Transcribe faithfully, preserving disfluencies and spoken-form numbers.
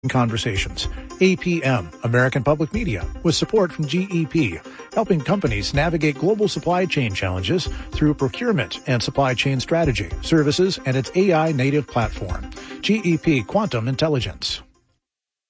Conversations. A P M, American Public Media, with support from G E P, helping companies navigate global supply chain challenges through procurement and supply chain strategy, services, and its A I native platform. G E P Quantum Intelligence.